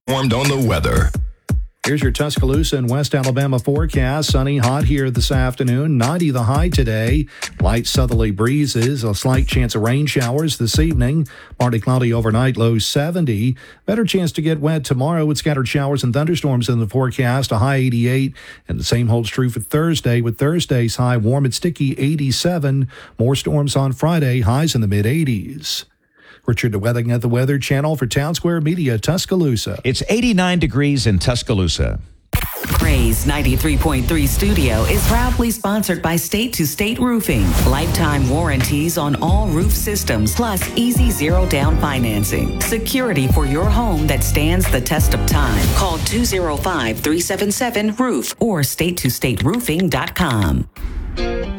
Informed on the weather. Here's your Tuscaloosa and West Alabama forecast. Sunny, hot here this afternoon. 90 the high today. Light southerly breezes. A slight chance of rain showers this evening. Partly cloudy overnight. Low 70. Better chance to get wet tomorrow with scattered showers and thunderstorms in the forecast. A high 88. And the same holds true for Thursday, with Thursday's high warm and sticky 87. More storms on Friday. Highs in the mid-80s. Richard DeWething at the Weather Channel for Town Square Media, Tuscaloosa. It's 89 degrees in Tuscaloosa. Praise 93.3 Studio is proudly sponsored by State to State Roofing. Lifetime warranties on all roof systems, plus easy zero down financing. Security for your home that stands the test of time. Call 205-377-ROOF or statetostateroofing.com.